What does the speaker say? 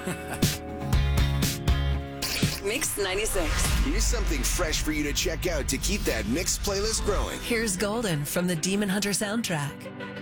Mix 96. Here's something fresh for you to check out to keep that Mix playlist growing. Here's Golden from the Demon Hunter soundtrack.